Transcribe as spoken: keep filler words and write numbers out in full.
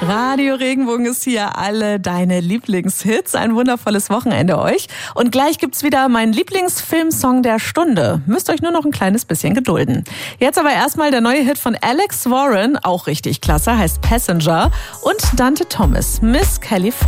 Radio Regenbogen ist hier, alle deine Lieblingshits. Ein wundervolles Wochenende euch. Und gleich gibt's wieder meinen Lieblingsfilmsong der Stunde. Müsst euch nur noch ein kleines bisschen gedulden. Jetzt aber erstmal der neue Hit von Alex Warren, auch richtig klasse, heißt Passenger. Und Dante Thomas, Miss California.